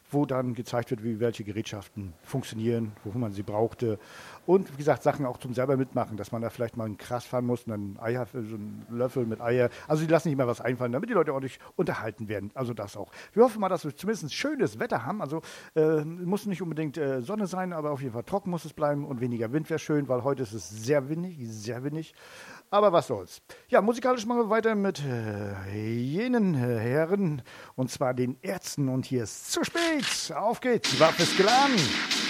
wo dann gezeigt wird, wie welche Gerätschaften funktionieren, wofür man sie brauchte. Und wie gesagt, Sachen auch zum selber mitmachen, dass man da vielleicht mal einen Gras fahren muss und dann Eier, so einen Löffel mit Eier. Also die lassen nicht mehr was einfallen, damit die Leute ordentlich unterhalten werden. Also das auch. Wir hoffen mal, dass wir zumindest schönes Wetter haben. Also muss nicht unbedingt Sonne sein, aber auf jeden Fall trocken muss es bleiben und weniger Wind wäre schön, weil heute ist es sehr windig, sehr windig. Aber was soll's. Ja, musikalisch machen wir weiter mit jenen Herren, und zwar den Ärzten. Und hier ist zu spät. Auf geht's, die Waffe ist geladen.